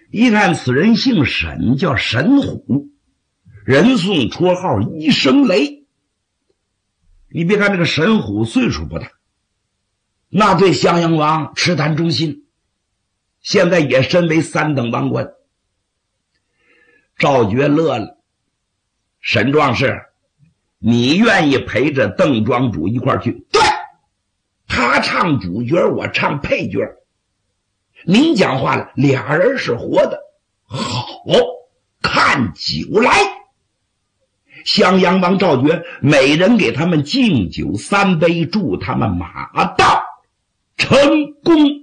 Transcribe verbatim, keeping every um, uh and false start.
一看此人姓沈，叫沈虎，人送绰号一声雷。你别看这个沈虎岁数不大，那对襄阳王痴谈忠心，现在也身为三等王官。赵觉乐了，沈壮士，你愿意陪着邓庄主一块儿去？对，他唱主角，我唱配角。您讲话了，俩人是活的。好，看酒来。襄阳王赵觉每人给他们敬酒三杯，祝他们马到成功。